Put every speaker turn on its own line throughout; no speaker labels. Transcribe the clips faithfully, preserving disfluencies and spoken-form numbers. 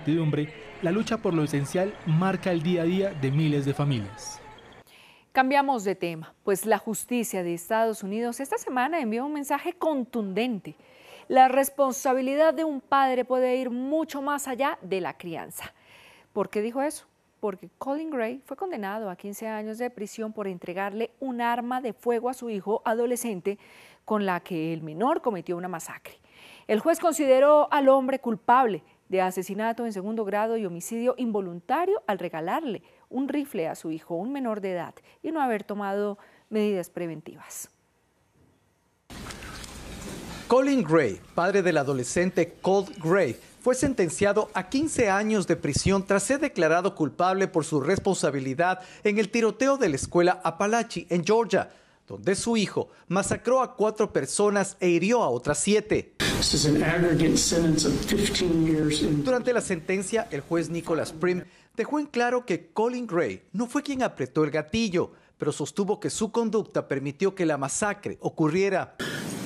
incertidumbre, la lucha por lo esencial marca el día a día de miles de familias.
Cambiamos de tema, pues la justicia de Estados Unidos esta semana envió un mensaje contundente. La responsabilidad de un padre puede ir mucho más allá de la crianza. ¿Por qué dijo eso? Porque Colin Gray fue condenado a quince años de prisión por entregarle un arma de fuego a su hijo adolescente con la que el menor cometió una masacre. El juez consideró al hombre culpable de asesinato en segundo grado y homicidio involuntario al regalarle un rifle a su hijo, un menor de edad, y no haber tomado medidas preventivas.
Colin Gray, padre del adolescente Colt Gray, fue sentenciado a quince años de prisión tras ser declarado culpable por su responsabilidad en el tiroteo de la escuela Apalachee en Georgia, donde su hijo masacró a cuatro personas e hirió a otras siete. Durante la sentencia, el juez Nicholas Prim dejó en claro que Colin Gray no fue quien apretó el gatillo, pero sostuvo que su conducta permitió que la masacre ocurriera.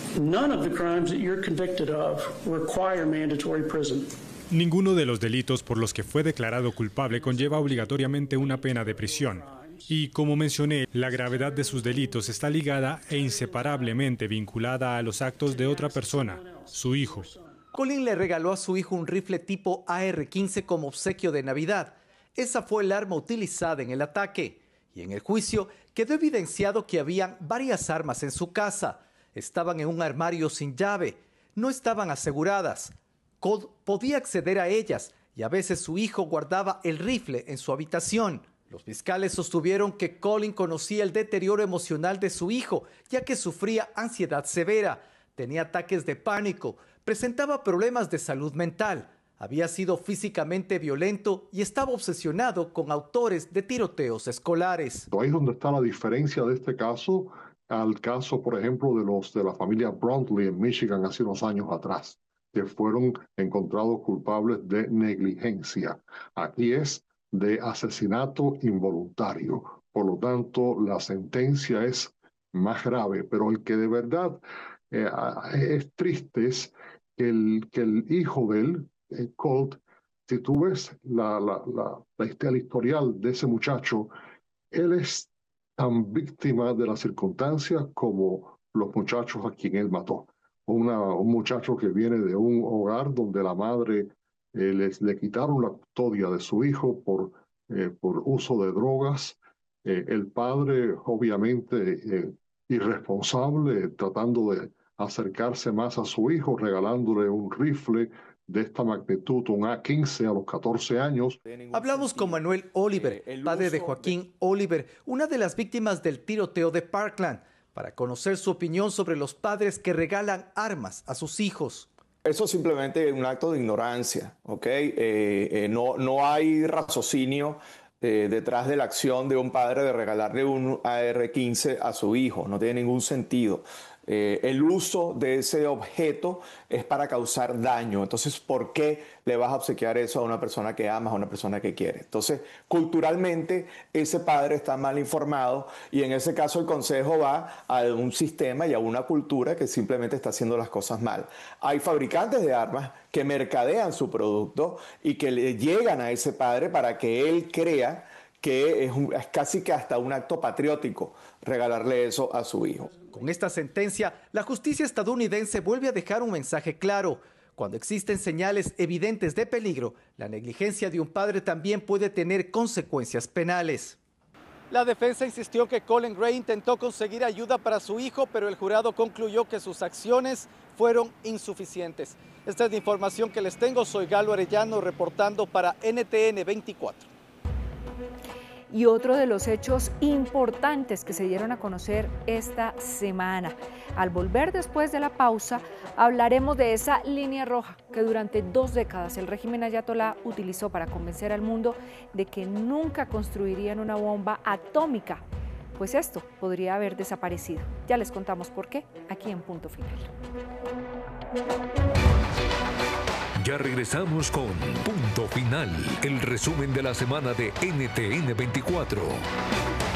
Ninguno de los delitos por los que fue declarado culpable conlleva obligatoriamente una pena de prisión. Y como mencioné, la gravedad de sus delitos está ligada e inseparablemente vinculada a los actos de otra persona, su hijo.
Colin le regaló a su hijo un rifle tipo A R quince como obsequio de Navidad. Esa fue el arma utilizada en el ataque. Y en el juicio quedó evidenciado que habían varias armas en su casa. Estaban en un armario sin llave, no estaban aseguradas. Colt podía acceder a ellas y a veces su hijo guardaba el rifle en su habitación. Los fiscales sostuvieron que Colin conocía el deterioro emocional de su hijo, ya que sufría ansiedad severa, tenía ataques de pánico, presentaba problemas de salud mental, había sido físicamente violento y estaba obsesionado con autores de tiroteos escolares.
Ahí es donde está la diferencia de este caso al caso, por ejemplo, de los de la familia Brownlee en Michigan hace unos años atrás, que fueron encontrados culpables de negligencia. Aquí es de asesinato involuntario. Por lo tanto, la sentencia es más grave, pero el que de verdad eh, es triste es que el, que el hijo de él, eh, Colt, si tú ves la, la, la, la, el historial de ese muchacho, él es tan víctima de las circunstancias como los muchachos a quien él mató. Una, un muchacho que viene de un hogar donde la madre eh, les, le quitaron la custodia de su hijo por, eh, por uso de drogas. Eh, el padre, obviamente, eh, irresponsable, tratando de acercarse más a su hijo, regalándole un rifle de esta magnitud, un A quince a los catorce años.
Hablamos con Manuel Oliver, padre de Joaquín Oliver, una de las víctimas del tiroteo de Parkland, para conocer su opinión sobre los padres que regalan armas a sus hijos.
Eso simplemente es un acto de ignorancia, ¿ok? Eh, eh, no, no hay raciocinio eh, detrás de la acción de un padre de regalarle un A R quince a su hijo, no tiene ningún sentido. Eh, el uso de ese objeto es para causar daño. Entonces, ¿por qué le vas a obsequiar eso a una persona que amas, a una persona que quiere? Entonces, culturalmente, ese padre está mal informado y en ese caso el consejo va a un sistema y a una cultura que simplemente está haciendo las cosas mal. Hay fabricantes de armas que mercadean su producto y que le llegan a ese padre para que él crea que es, un, es casi que hasta un acto patriótico regalarle eso a su hijo.
Con esta sentencia, la justicia estadounidense vuelve a dejar un mensaje claro. Cuando existen señales evidentes de peligro, la negligencia de un padre también puede tener consecuencias penales.
La defensa insistió que Colin Gray intentó conseguir ayuda para su hijo, pero el jurado concluyó que sus acciones fueron insuficientes. Esta es la información que les tengo. Soy Galo Arellano reportando para N T N veinticuatro.
Y otro de los hechos importantes que se dieron a conocer esta semana. Al volver después de la pausa, hablaremos de esa línea roja que durante dos décadas el régimen ayatolá utilizó para convencer al mundo de que nunca construirían una bomba atómica. Pues esto podría haber desaparecido. Ya les contamos por qué, aquí en Punto Final.
Ya regresamos con Punto Final, el resumen de la semana de N T N veinticuatro.